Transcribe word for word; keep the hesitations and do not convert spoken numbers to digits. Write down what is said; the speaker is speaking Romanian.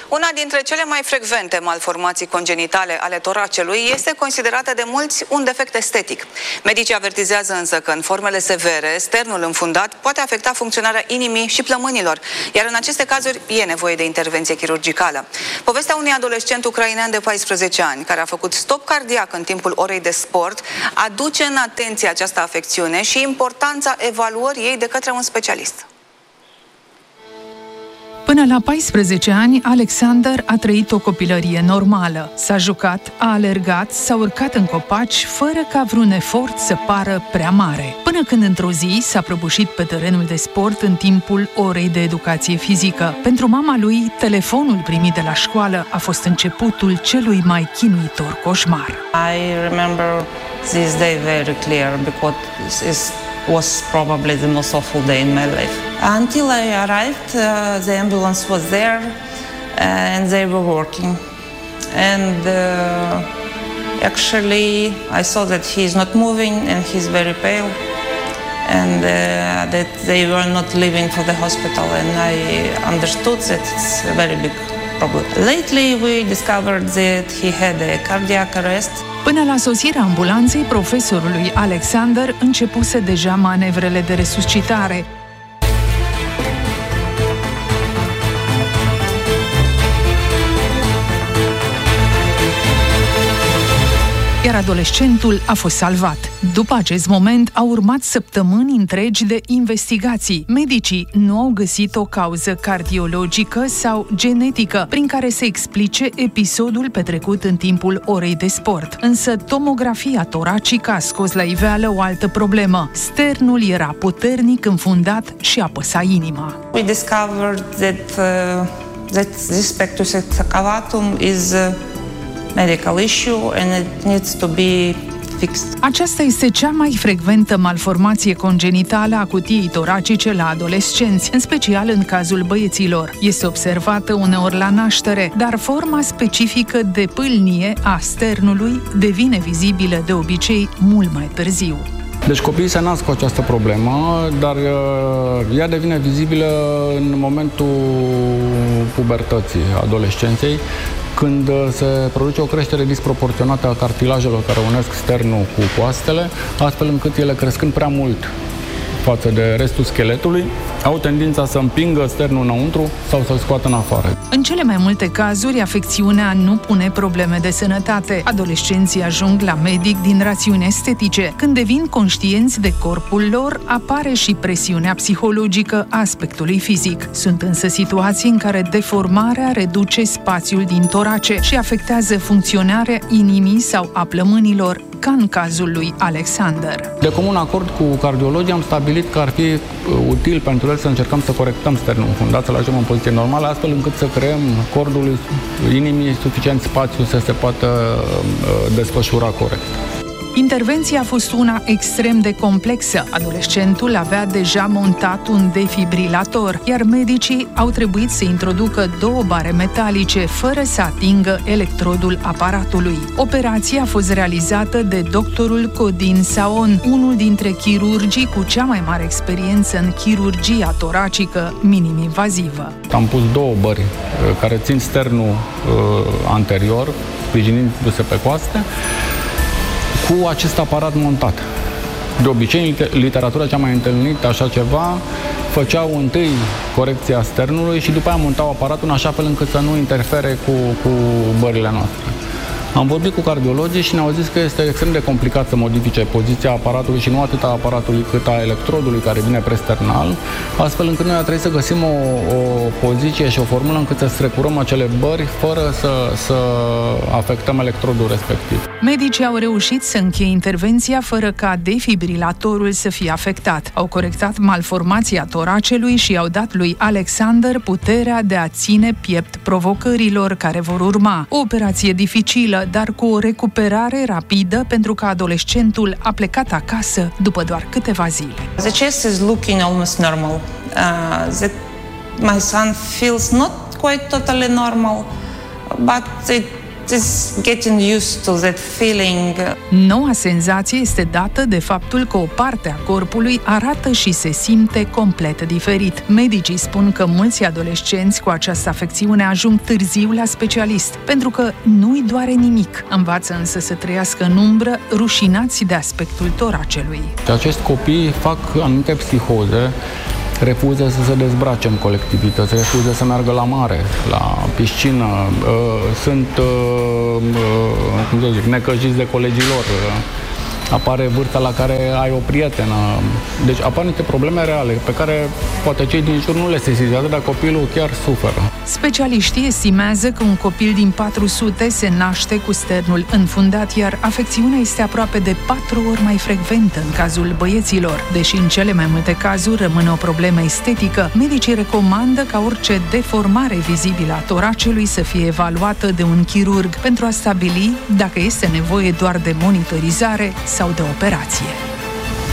Una dintre cele mai frecvente malformații congenitale ale toracelui este considerată de mulți un defect estetic. Medicii avertizează însă că în formele severe, sternul înfundat poate afecta funcționarea inimii și plămânilor, iar în aceste cazuri e nevoie de intervenție chirurgicală. Povestea unui adolescent ucrainean de paisprezece ani, care a făcut stop cardiac în timpul orei de sport, aduce în atenție această afecțiune și importanța evaluării ei de către un specialist. Până la paisprezece ani, Alexander a trăit o copilărie normală. S-a jucat, a alergat, s-a urcat în copaci, fără ca vreun efort să pară prea mare. Până când într-o zi s-a prăbușit pe terenul de sport în timpul orei de educație fizică. Pentru mama lui, telefonul primit de la școală a fost începutul celui mai chinuitor coșmar. I remember this day very clear because it's was probably the most awful day in my life. Until I arrived, uh, the ambulance was there uh, and they were working. And uh, actually, I saw that he is not moving and he's very pale, and uh, that they were not leaving for the hospital. And I understood that it's a very big problem. Lately, we discovered that he had a cardiac arrest. Până la sosirea ambulanței, profesorului Alexander începuse deja manevrele de resuscitare. Iar adolescentul a fost salvat. După acest moment au urmat săptămâni întregi de investigații. Medicii nu au găsit o cauză cardiologică sau genetică prin care să explice episodul petrecut în timpul orei de sport. Însă tomografia toracică a scos la iveală o altă problemă. Sternul era puternic înfundat și apăsa inima. We discovered that uh, that this pectus excavatum is uh... medical issue and it needs to be fixed. Aceasta este cea mai frecventă malformație congenitală a cutiei toracice la adolescenți, în special în cazul băieților. Este observată uneori la naștere, dar forma specifică de pâlnie a sternului devine vizibilă de obicei mult mai târziu. Deci copiii se nasc cu această problemă, dar uh, ea devine vizibilă în momentul pubertății, adolescenței, când se produce o creștere disproporționată a cartilajelor care unesc sternul cu coastele, astfel încât ele, crescând prea mult față de restul scheletului, au tendința să împingă sternul înăuntru sau să-l scoată în afară. În cele mai multe cazuri, afecțiunea nu pune probleme de sănătate. Adolescenții ajung la medic din rațiuni estetice. Când devin conștienți de corpul lor, apare și presiunea psihologică a aspectului fizic. Sunt însă situații în care deformarea reduce spațiul din torace și afectează funcționarea inimii sau a plămânilor, ca în cazul lui Alexander. De comun acord cu cardiologii am stabilit că ar fi util pentru el să încercăm să corectăm sternul înfundat, să-l ajungem în poziție normală, astfel încât să creăm cordului inimii suficient spațiu să se poată desfășura corect. Intervenția a fost una extrem de complexă. Adolescentul avea deja montat un defibrilator, iar medicii au trebuit să introducă două bare metalice fără să atingă electrodul aparatului. Operația a fost realizată de doctorul Codin Saon, unul dintre chirurgii cu cea mai mare experiență în chirurgia toracică minim-invazivă. Am pus două bări care țin sternul uh, anterior, sprijinindu-se pe coaste, cu acest aparat montat. De obicei, în literatura cea mai întâlnită așa ceva, făceau întâi corecția sternului și după aia montau aparatul în așa fel încât să nu interfere cu, cu bările noastre. Am vorbit cu cardiologii și ne-au zis că este extrem de complicat să modifice poziția aparatului și nu atât a aparatului cât a electrodului care vine presternal, astfel încât noi a trebuit să găsim o, o poziție și o formulă încât să strecurăm acele bări fără să, să afectăm electrodul respectiv. Medicii au reușit să încheie intervenția fără ca defibrilatorul să fie afectat. Au corectat malformația toracelui și i-au dat lui Alexander puterea de a ține piept provocărilor care vor urma. O operație dificilă, dar cu o recuperare rapidă, pentru că adolescentul a plecat acasă după doar câteva zile. The chest is looking almost normal. Uh, the, my son feels not quite totally normal, but it Just getting used to that feeling. Noua senzație este dată de faptul că o parte a corpului arată și se simte complet diferit. Medicii spun că mulți adolescenți cu această afecțiune ajung târziu la specialist, pentru că nu-i doare nimic. Învață însă să trăiască în umbră, rușinați de aspectul toracelui. Acești copii fac anumite psihoze, refuză să se dezbrace în colectivități, refuză să meargă la mare, la piscină, sunt, cum să zic, necăjiți de colegii lor, apare vârsta la care ai o prietenă. Deci apar niște probleme reale pe care poate cei din jur nu le sesizează, dar copilul chiar suferă. Specialiștii estimează că un copil din patru sute se naște cu sternul înfundat, iar afecțiunea este aproape de patru ori mai frecventă în cazul băieților. Deși în cele mai multe cazuri rămâne o problemă estetică, medicii recomandă ca orice deformare vizibilă a toracelui să fie evaluată de un chirurg pentru a stabili dacă este nevoie doar de monitorizare sau de operație.